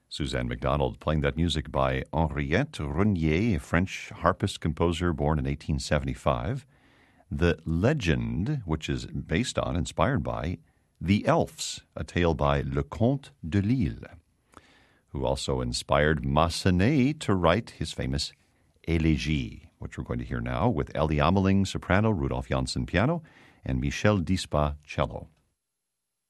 Suzanne MacDonald playing that music by Henriette Renier, a French harpist composer born in 1875. The Legend, which is based on, inspired by, The Elves, a tale by Le Comte de Lille, who also inspired Massenet to write his famous Élégie, which we're going to hear now with Ellie Ameling, soprano, Rudolf Janssen, piano, and Michel Dispa, cello.